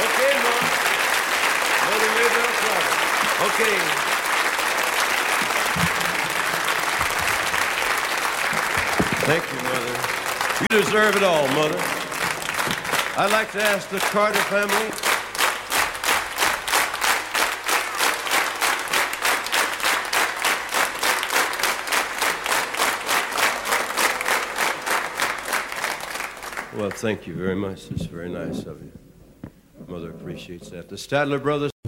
Okay, Mom. Mother Maybelle Carter. Okay. Thank you, Mother. You deserve it all, Mother. I'd like to ask the Carter family. Well, thank you very much. It's very nice of you. Mother appreciates that. The Stadler brothers.